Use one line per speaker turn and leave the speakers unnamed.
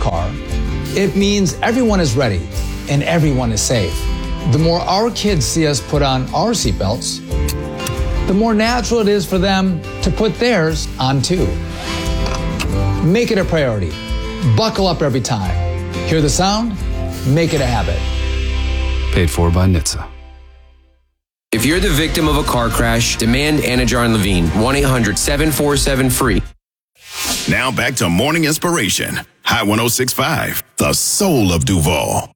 car, it means everyone is ready and everyone is safe. The more our kids see us put on our seatbelts, the more natural it is for them to put theirs on too. Make it a priority. Buckle up every time. Hear the sound? Make it a habit.
Paid for by NHTSA.
If you're the victim of a car crash, demand Anajar and Levine. 1-800-747-FREE.
Now back to Morning Inspiration. High 106.5, the soul of Duval.